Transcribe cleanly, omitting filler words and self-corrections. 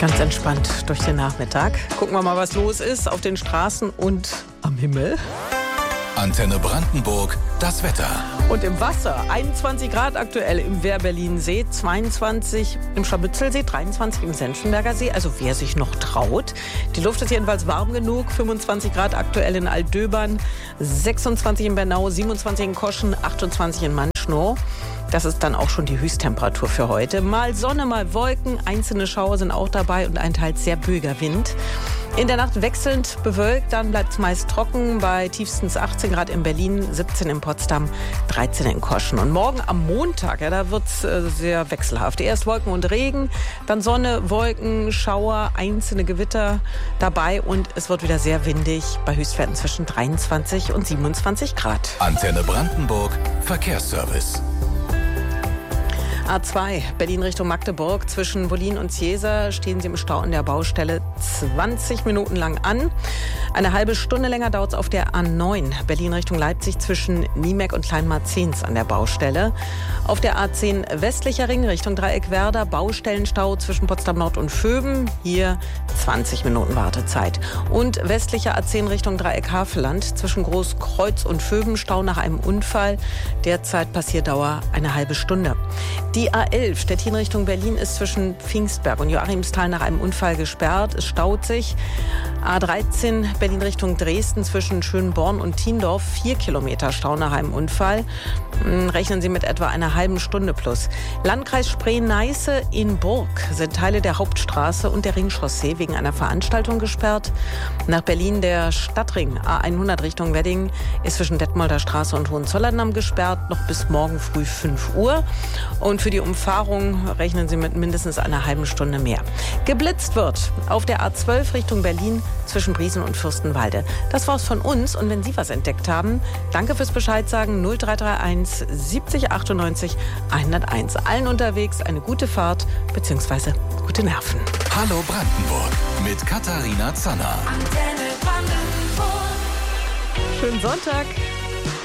Ganz entspannt durch den Nachmittag. Gucken wir mal, was los ist auf den Straßen und am Himmel. Antenne Brandenburg, das Wetter. Und im Wasser 21 Grad aktuell im Wehr-Berlin-See, 22 im Scharmützelsee, 23 im Senftenberger See. Also wer sich noch traut. Die Luft ist jedenfalls warm genug. 25 Grad aktuell in Altdöbern, 26 in Bernau, 27 in Koschen, 28 in Manschnow. Das ist dann auch schon die Höchsttemperatur für heute. Mal Sonne, mal Wolken, einzelne Schauer sind auch dabei und ein teils sehr böiger Wind. In der Nacht wechselnd bewölkt, dann bleibt es meist trocken bei tiefstens 18 Grad in Berlin, 17 in Potsdam, 13 in Koschen. Und morgen am Montag, da wird es sehr wechselhaft. Erst Wolken und Regen, dann Sonne, Wolken, Schauer, einzelne Gewitter dabei und es wird wieder sehr windig bei Höchstwerten zwischen 23 und 27 Grad. Antenne Brandenburg, Verkehrsservice. A2, Berlin Richtung Magdeburg. Zwischen Wollin und Zieser stehen Sie im Stau an der Baustelle 20 Minuten lang an. Eine halbe Stunde länger dauert es auf der A9, Berlin Richtung Leipzig zwischen Niemek und Kleinmarzens an der Baustelle. Auf der A10 westlicher Ring Richtung Dreieckwerder, Baustellenstau zwischen Potsdam Nord und Vöben. Hier 20 Minuten Wartezeit. Und westlicher A10 Richtung Dreieck Havelland zwischen Großkreuz und Vöben, Stau nach einem Unfall. Derzeit Passierdauer eine halbe Stunde. Die A11 Stettin Richtung Berlin ist zwischen Pfingstberg und Joachimsthal nach einem Unfall gesperrt. Es staut sich. A13 Berlin Richtung Dresden zwischen Schönborn und Tiendorf. 4 Kilometer Stau nach einem Unfall. Rechnen Sie mit etwa einer halben Stunde plus. Landkreis Spree-Neiße in Burg sind Teile der Hauptstraße und der Ringchaussee wegen einer Veranstaltung gesperrt. Nach Berlin der Stadtring A100 Richtung Wedding ist zwischen Detmolder Straße und Hohenzollerndamm gesperrt. Noch bis morgen früh 5 Uhr. Und für die Umfahrung rechnen Sie mit mindestens einer halben Stunde mehr. Geblitzt wird auf der A12 Richtung Berlin zwischen Briesen und Fürstenwalde. Das war's von uns. Und wenn Sie was entdeckt haben, danke fürs Bescheid sagen. 0331 70 98 101. Allen unterwegs eine gute Fahrt bzw. gute Nerven. Hallo Brandenburg mit Katharina Zanner. Antenne Brandenburg. Schönen Sonntag.